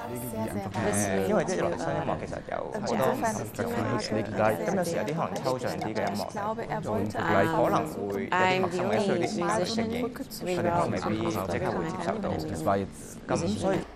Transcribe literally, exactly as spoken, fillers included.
誒，因為啲流行音樂其實有好多唔同嘅形式，但係咁有時有啲可能抽象啲嘅音樂，可能會有啲陌生嘅，需要啲時間去適應，佢哋可能未必即刻會接受到。咁所以